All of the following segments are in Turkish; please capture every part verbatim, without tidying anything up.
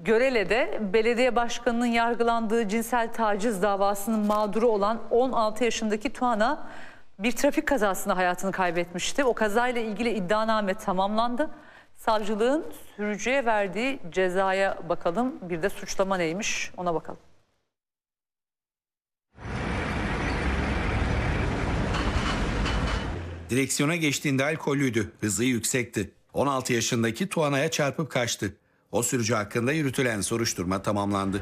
Görele'de belediye başkanının yargılandığı cinsel taciz davasının mağduru olan on altı yaşındaki Tuana bir trafik kazasında hayatını kaybetmişti. O kazayla ilgili iddianame tamamlandı. Savcılığın sürücüye verdiği cezaya bakalım. Bir de suçlama neymiş ona bakalım. Direksiyona geçtiğinde alkollüydü. Hızı yüksekti. on altı yaşındaki Tuana'ya çarpıp kaçtı. O sürücü hakkında yürütülen soruşturma tamamlandı.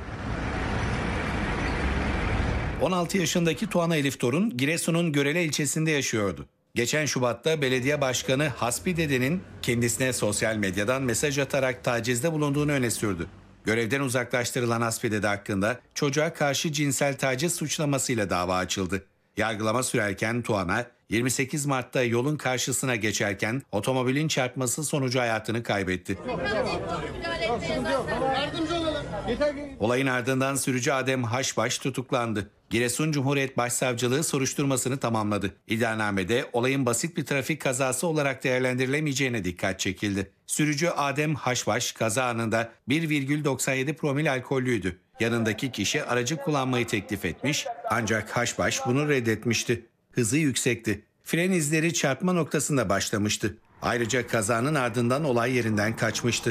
on altı yaşındaki Tuana Elif Torun, Giresun'un Görele ilçesinde yaşıyordu. Geçen Şubat'ta belediye başkanı Hasbi Dede'nin kendisine sosyal medyadan mesaj atarak tacizde bulunduğunu öne sürdü. Görevden uzaklaştırılan Hasbi Dede hakkında çocuğa karşı cinsel taciz suçlamasıyla dava açıldı. Yargılama sürerken Tuana, yirmi sekiz Mart'ta yolun karşısına geçerken otomobilin çarpması sonucu hayatını kaybetti. Olayın ardından sürücü Adem Haşbaş tutuklandı. Giresun Cumhuriyet Başsavcılığı soruşturmasını tamamladı. İddianamede olayın basit bir trafik kazası olarak değerlendirilemeyeceğine dikkat çekildi. Sürücü Adem Haşbaş kaza anında bir virgül doksan yedi promil alkollüydü. Yanındaki kişi aracı kullanmayı teklif etmiş ancak Haşbaş bunu reddetmişti. Hızı yüksekti. Fren izleri çarpma noktasında başlamıştı. Ayrıca kazanın ardından olay yerinden kaçmıştı.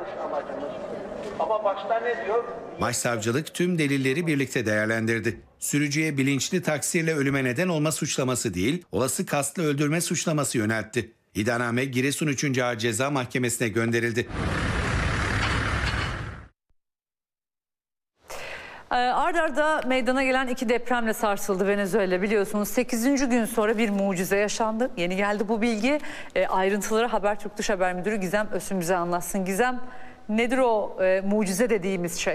Ama başta ne diyor? Başsavcılık tüm delilleri birlikte değerlendirdi. Sürücüye bilinçli taksirle ölüme neden olma suçlaması değil, olası kastlı öldürme suçlaması yöneltti. İddianame Giresun üçüncü Ağır Ceza Mahkemesi'ne gönderildi. Ard arda meydana gelen iki depremle sarsıldı Venezuela, biliyorsunuz. sekizinci gün sonra bir mucize yaşandı. Yeni geldi bu bilgi. E, ayrıntıları Habertürk Dış Haber Müdürü Gizem Ösün bize anlatsın. Gizem, nedir o e, mucize dediğimiz şey?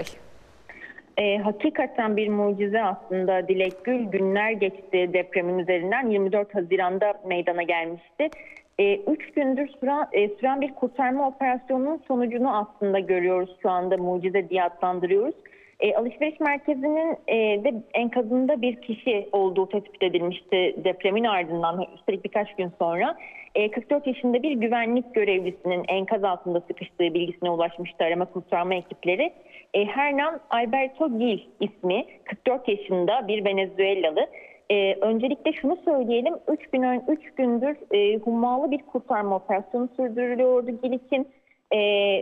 E, hakikaten bir mucize aslında Dilek Gül. Günler geçti depremin üzerinden. yirmi dört Haziran'da meydana gelmişti. E, üç gündür süren, e, süren bir kurtarma operasyonunun sonucunu aslında görüyoruz, şu anda mucize diye adlandırıyoruz. E, alışveriş merkezinin e, de enkazında bir kişi olduğu tespit edilmişti depremin ardından, üstelik birkaç gün sonra. E, kırk dört yaşında bir güvenlik görevlisinin enkaz altında sıkıştığı bilgisine ulaşmıştı arama kurtarma ekipleri. E, Hernan Alberto Gil ismi, kırk dört yaşında bir Venezuelalı. E, öncelikle şunu söyleyelim, üç gün üç gündür e, hummalı bir kurtarma operasyonu sürdürülüyordu Gil için. E,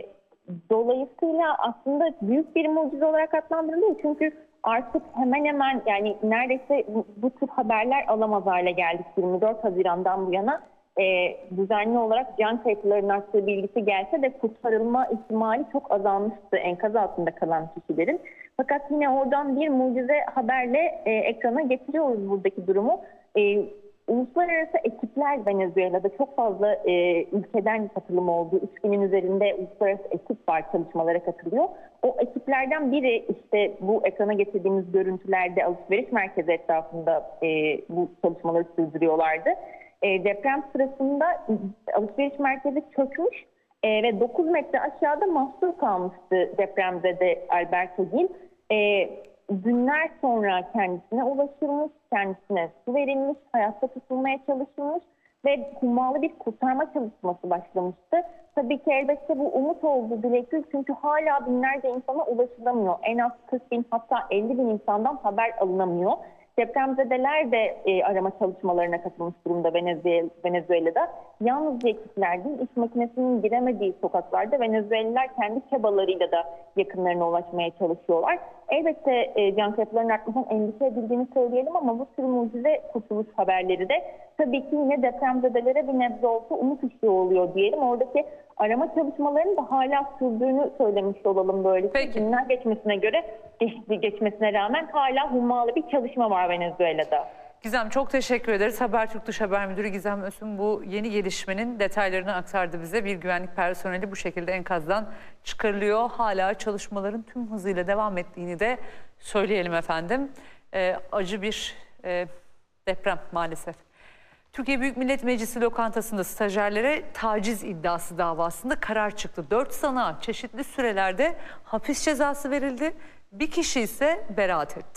Dolayısıyla aslında büyük bir mucize olarak adlandırılıyor. Çünkü artık hemen hemen, yani neredeyse bu, bu tür haberler alamaz hale geldik. yirmi dört Haziran'dan bu yana e, düzenli olarak can kayıplarının arttığı bilgisi gelse de kurtarılma ihtimali çok azalmıştı enkaz altında kalan kişilerin. Fakat yine oradan bir mucize haberle e, ekrana getiriyoruz buradaki durumu. E, Uluslararası ekipler Venezuela'da çok fazla e, ülkeden katılım oldu. üç binin üzerinde uluslararası ekip var, çalışmalara katılıyor. O ekiplerden biri işte bu ekrana getirdiğimiz görüntülerde alışveriş merkezi etrafında e, bu çalışmaları sürdürüyorlardı. E, deprem sırasında alışveriş merkezi çökmüş e, ve dokuz metre aşağıda mahsur kalmıştı depremzede Alberto Gil. E, Günler sonra kendisine ulaşılmış, kendisine su verilmiş, hayatta tutulmaya çalışılmış ve hummalı bir kurtarma çalışması başlamıştı. Tabii ki elbette bu umut oldu Dilek Gül, çünkü hala binlerce insana ulaşılamıyor. En az kırk bin, hatta elli bin insandan haber alınamıyor. Depremzedeler de e, arama çalışmalarına katılmış durumda Venezuela'da. Yalnızca ekipler değil, iş makinesinin giremediği sokaklarda Venezueliler kendi çabalarıyla da yakınlarına ulaşmaya çalışıyorlar. Elbette e, can kayıplarının artmasından endişe edildiğini söyleyelim ama bu tür mucize kurtuluş haberleri de tabii ki yine depremzedelere bir nebze olsa umut ışığı oluyor diyelim. Oradaki arama çalışmalarının da hala sürdüğünü söylemiş olalım böyle. Günler geçmesine göre, geç, geçmesine rağmen hala hummalı bir çalışma var Venezuela'da. Gizem, çok teşekkür ederiz. Habertürk Dış Haber Müdürü Gizem Ösün bu yeni gelişmenin detaylarını aktardı bize. Bir güvenlik personeli bu şekilde enkazdan çıkarılıyor. Hala çalışmaların tüm hızıyla devam ettiğini de söyleyelim efendim. Ee, acı bir e, deprem maalesef. Türkiye Büyük Millet Meclisi lokantasında stajyerlere taciz iddiası davasında karar çıktı. Dört sanığa çeşitli sürelerde hapis cezası verildi. Bir kişi ise beraat etti.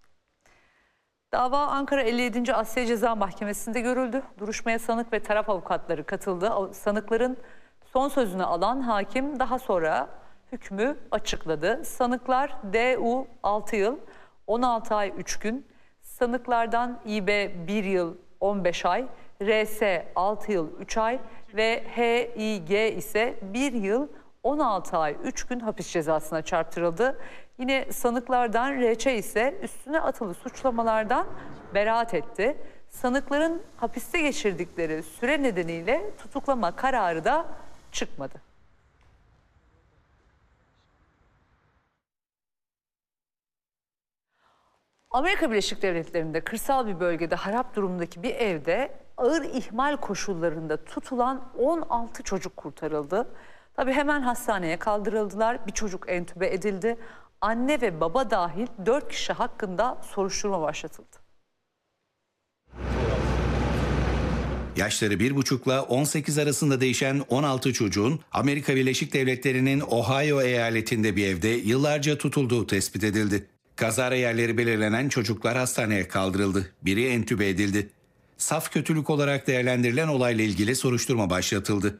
Dava Ankara elli yedinci Asliye Ceza Mahkemesi'nde görüldü. Duruşmaya sanık ve taraf avukatları katıldı. Sanıkların son sözünü alan hakim daha sonra hükmü açıkladı. Sanıklar D U altı yıl on altı ay üç gün, sanıklardan İ B bir yıl on beş ay, R S altı yıl üç ay ve H İ G ise bir yıl on altı ay üç gün hapis cezasına çarptırıldı. Yine sanıklardan R Ç ise üstüne atılı suçlamalardan beraat etti. Sanıkların hapiste geçirdikleri süre nedeniyle tutuklama kararı da çıkmadı. Amerika Birleşik Devletleri'nde kırsal bir bölgede harap durumdaki bir evde ağır ihmal koşullarında tutulan on altı çocuk kurtarıldı. Tabii hemen hastaneye kaldırıldılar. Bir çocuk entübe edildi. Anne ve baba dahil dört kişi hakkında soruşturma başlatıldı. Yaşları bir buçukla on sekiz arasında değişen on altı çocuğun Amerika Birleşik Devletleri'nin Ohio eyaletinde bir evde yıllarca tutulduğu tespit edildi. Kazara yerleri belirlenen çocuklar hastaneye kaldırıldı. Biri entübe edildi. Saf kötülük olarak değerlendirilen olayla ilgili soruşturma başlatıldı.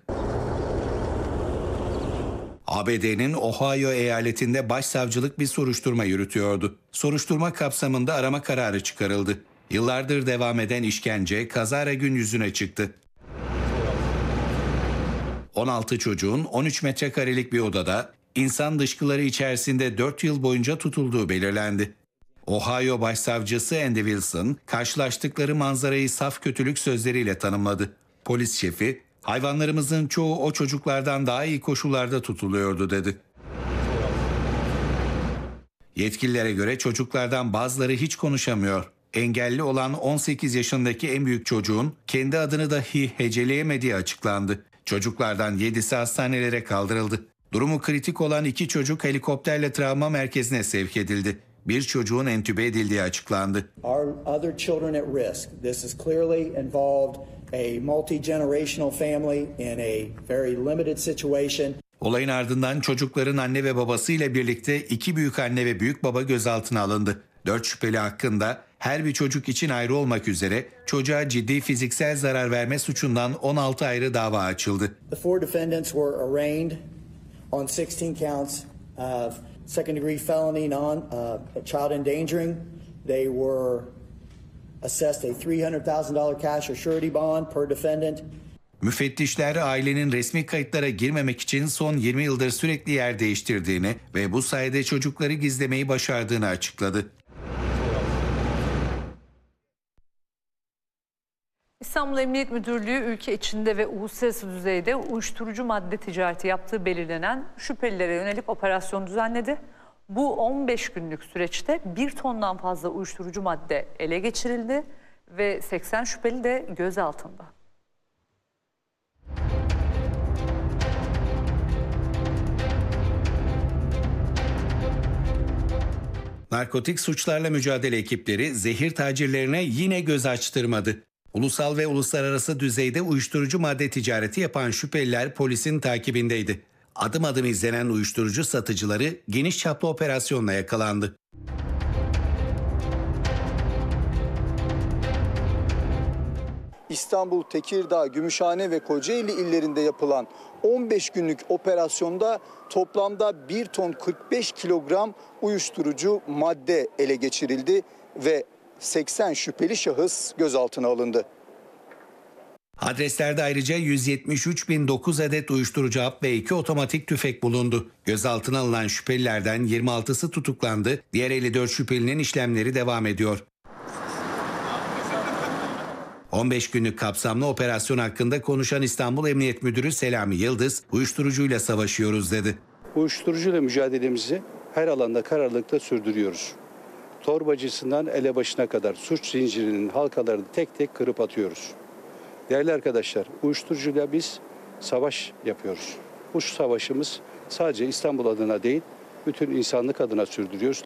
A B D'nin Ohio eyaletinde başsavcılık bir soruşturma yürütüyordu. Soruşturma kapsamında arama kararı çıkarıldı. Yıllardır devam eden işkence kazara gün yüzüne çıktı. on altı çocuğun on üç metrekarelik bir odada insan dışkıları içerisinde dört yıl boyunca tutulduğu belirlendi. Ohio Başsavcısı Andy Wilson, karşılaştıkları manzarayı saf kötülük sözleriyle tanımladı. Polis şefi, hayvanlarımızın çoğu o çocuklardan daha iyi koşullarda tutuluyordu dedi. Yetkililere göre çocuklardan bazıları hiç konuşamıyor. Engelli olan on sekiz yaşındaki en büyük çocuğun kendi adını dahi heceleyemediği açıklandı. Çocuklardan yedisi hastanelere kaldırıldı. Durumu kritik olan iki çocuk helikopterle travma merkezine sevk edildi. Bir çocuğun entübe edildiği açıklandı. Our other children at risk. This is clearly involved a multi-generational family in a very limited situation. Olayın ardından çocukların anne ve babasıyla birlikte iki büyük anne ve büyük baba gözaltına alındı. Dört şüpheli hakkında her bir çocuk için ayrı olmak üzere çocuğa ciddi fiziksel zarar verme suçundan on altı ayrı dava açıldı. The four defendants were arraigned on sixteen counts of second degree felony non uh, child endangering. They were assessed a three hundred thousand dollars cash or surety bond per defendant. Müfettişler ailenin resmi kayıtlara girmemek için son yirmi yıldır sürekli yer değiştirdiğini ve bu sayede çocukları gizlemeyi başardığını açıkladı. İstanbul Emniyet Müdürlüğü ülke içinde ve uluslararası düzeyde uyuşturucu madde ticareti yaptığı belirlenen şüphelilere yönelik operasyon düzenledi. Bu on beş günlük süreçte bir tondan fazla uyuşturucu madde ele geçirildi ve seksen şüpheli de gözaltında. Narkotik suçlarla mücadele ekipleri zehir tacirlerine yine göz açtırmadı. Ulusal ve uluslararası düzeyde uyuşturucu madde ticareti yapan şüpheliler polisin takibindeydi. Adım adım izlenen uyuşturucu satıcıları geniş çaplı operasyonla yakalandı. İstanbul, Tekirdağ, Gümüşhane ve Kocaeli illerinde yapılan on beş günlük operasyonda toplamda bir ton kırk beş kilogram uyuşturucu madde ele geçirildi ve seksen şüpheli şahıs gözaltına alındı. Adreslerde ayrıca yüz yetmiş üç bin dokuz adet uyuşturucu hap ve iki otomatik tüfek bulundu. Gözaltına alınan şüphelilerden yirmi altısı tutuklandı. Diğer elli dört şüphelinin işlemleri devam ediyor. on beş günlük kapsamlı operasyon hakkında konuşan İstanbul Emniyet Müdürü Selami Yıldız, uyuşturucuyla savaşıyoruz dedi. Uyuşturucuyla mücadelemizi her alanda kararlılıkla sürdürüyoruz. Torbacısından elebaşına kadar suç zincirinin halkalarını tek tek kırıp atıyoruz. Değerli arkadaşlar, uyuşturucuyla biz savaş yapıyoruz. Bu savaşımız sadece İstanbul adına değil, bütün insanlık adına sürdürüyoruz.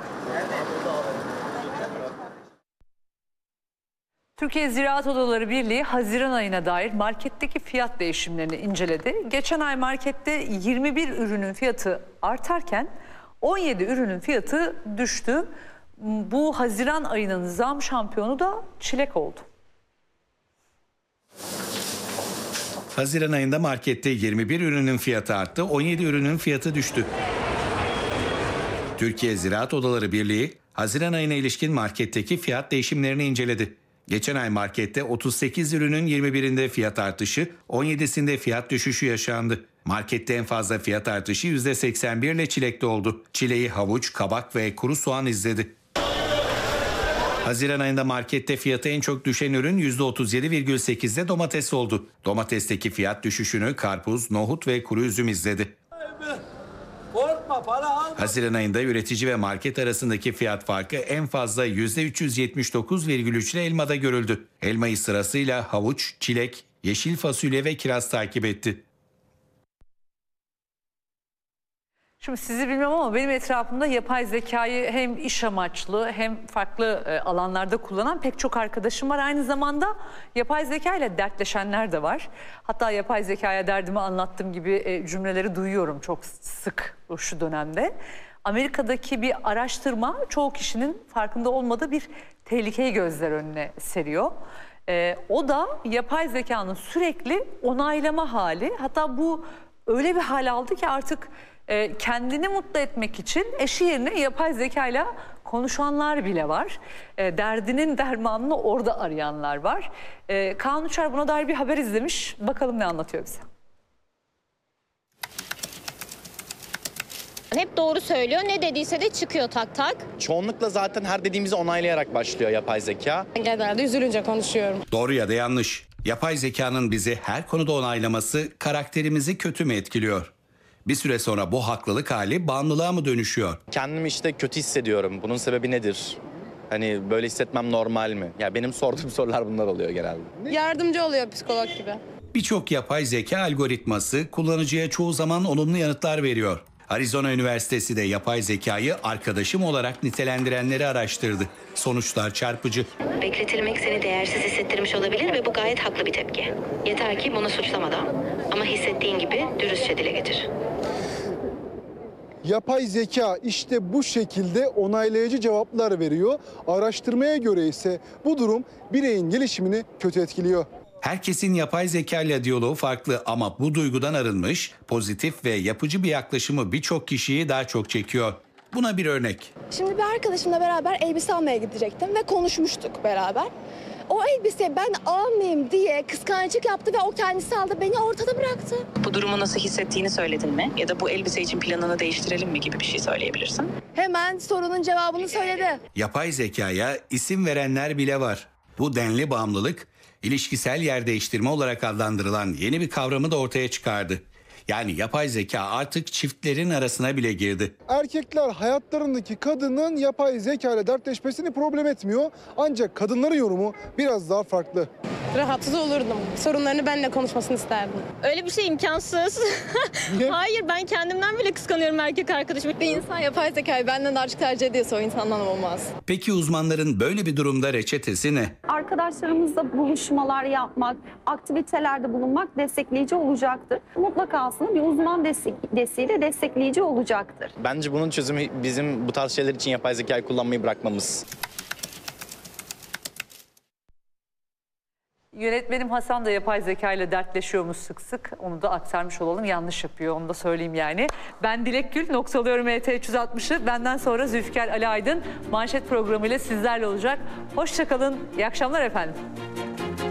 Türkiye Ziraat Odaları Birliği Haziran ayına dair marketteki fiyat değişimlerini inceledi. Geçen ay markette yirmi bir ürünün fiyatı artarken on yedi ürünün fiyatı düştü. Bu Haziran ayının zam şampiyonu da çilek oldu. Haziran ayında markette yirmi bir ürünün fiyatı arttı, on yedi ürünün fiyatı düştü. Türkiye Ziraat Odaları Birliği, Haziran ayına ilişkin marketteki fiyat değişimlerini inceledi. Geçen ay markette otuz sekiz ürünün yirmi birinde fiyat artışı, on yedisinde fiyat düşüşü yaşandı. Markette en fazla fiyat artışı yüzde seksen bir ile çilekte oldu. Çileği havuç, kabak ve kuru soğan izledi. Haziran ayında markette fiyatı en çok düşen ürün yüzde otuz yedi virgül sekizde domates oldu. Domatesteki fiyat düşüşünü karpuz, nohut ve kuru üzüm izledi. Haziran ayında üretici ve market arasındaki fiyat farkı en fazla yüzde üç yüz yetmiş dokuz virgül üç ile elmada görüldü. Elmayı sırasıyla havuç, çilek, yeşil fasulye ve kiraz takip etti. Şimdi sizi bilmem ama benim etrafımda yapay zekayı hem iş amaçlı hem farklı e, alanlarda kullanan pek çok arkadaşım var. Aynı zamanda yapay zeka ile dertleşenler de var. Hatta yapay zekaya derdimi anlattığım gibi e, cümleleri duyuyorum çok sık şu dönemde. Amerika'daki bir araştırma çoğu kişinin farkında olmadığı bir tehlikeyi gözler önüne seriyor. E, o da yapay zekanın sürekli onaylama hali. Hatta bu öyle bir hal aldı ki artık kendini mutlu etmek için eşi yerine yapay zekayla konuşanlar bile var. E, derdinin dermanını orada arayanlar var. E, Kaan Uçar buna dair bir haber izlemiş. Bakalım ne anlatıyor bize. Hep doğru söylüyor. Ne dediyse de çıkıyor tak tak. Çoğunlukla zaten her dediğimizi onaylayarak başlıyor yapay zeka. Genelde üzülünce konuşuyorum. Doğru ya da yanlış. Yapay zekanın bizi her konuda onaylaması karakterimizi kötü mü etkiliyor? Bir süre sonra bu haklılık hali bağımlılığa mı dönüşüyor? Kendimi işte kötü hissediyorum. Bunun sebebi nedir? Hani böyle hissetmem normal mi? Ya benim sorduğum sorular bunlar oluyor genelde. Yardımcı oluyor psikolog gibi. Birçok yapay zeka algoritması kullanıcıya çoğu zaman olumlu yanıtlar veriyor. Arizona Üniversitesi de yapay zekayı arkadaşım olarak nitelendirenleri araştırdı. Sonuçlar çarpıcı. Bekletilmek seni değersiz hissettirmiş olabilir ve bu gayet haklı bir tepki. Yeter ki bunu suçlamadan ama hissettiğin gibi dürüstçe dile getir. Yapay zeka işte bu şekilde onaylayıcı cevaplar veriyor. Araştırmaya göre ise bu durum bireyin gelişimini kötü etkiliyor. Herkesin yapay zeka ile diyaloğu farklı ama bu duygudan arınmış, pozitif ve yapıcı bir yaklaşımı birçok kişiyi daha çok çekiyor. Buna bir örnek. Şimdi bir arkadaşımla beraber elbise almaya gidecektim ve konuşmuştuk beraber. O elbise ben almayayım diye kıskançlık yaptı ve o kendisi aldı, beni ortada bıraktı. Bu durumu nasıl hissettiğini söyledin mi? Ya da bu elbise için planını değiştirelim mi gibi bir şey söyleyebilirsin. Hemen sorunun cevabını söyledi. Yapay zekaya isim verenler bile var. Bu denli bağımlılık, ilişkisel yer değiştirme olarak adlandırılan yeni bir kavramı da ortaya çıkardı. Yani yapay zeka artık çiftlerin arasına bile girdi. Erkekler hayatlarındaki kadının yapay zeka ile dertleşmesini problem etmiyor. Ancak kadınların yorumu biraz daha farklı. Rahatsız olurdum. Sorunlarını benimle konuşmasını isterdim. Öyle bir şey imkansız. Hayır, ben kendimden bile kıskanıyorum erkek arkadaşımı. Bir insan yapay zekayı benden daha çok tercih ediyorsa o insandan olmaz. Peki uzmanların böyle bir durumda reçetesi ne? Arkadaşlarımızla buluşmalar yapmak, aktivitelerde bulunmak destekleyici olacaktır. Mutlaka aslında bir uzman destek, desteğiyle destekleyici olacaktır. Bence bunun çözümü bizim bu tarz şeyler için yapay zekayı kullanmayı bırakmamız. Yönetmenim Hasan da yapay zeka ile dertleşiyormuş sık sık. Onu da aktarmış olalım. Yanlış yapıyor, onu da söyleyeyim yani. Ben Dilek Gül, noktalıyorum E T üç yüz altmışı. Benden sonra Zülfikar Ali Aydın manşet programıyla sizlerle olacak. Hoşça kalın, iyi akşamlar efendim.